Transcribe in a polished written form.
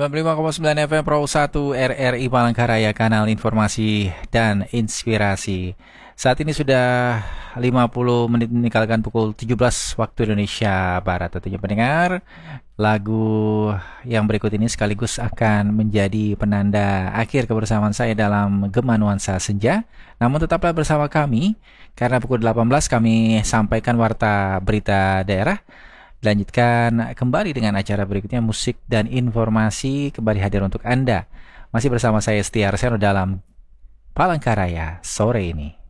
95,9 FM Pro 1 RRI Palangkaraya, kanal informasi dan inspirasi. Saat ini sudah 50 menit meninggalkan pukul 17 waktu Indonesia Barat. Tentunya pendengar, lagu yang berikut ini sekaligus akan menjadi penanda akhir kebersamaan saya dalam Gema Nuansa Senja. Namun tetaplah bersama kami, karena pukul 18 kami sampaikan warta berita daerah. Lanjutkan kembali dengan acara berikutnya, musik dan informasi kembali hadir untuk Anda. Masih bersama saya Setia Arseno dalam Palangkaraya sore ini.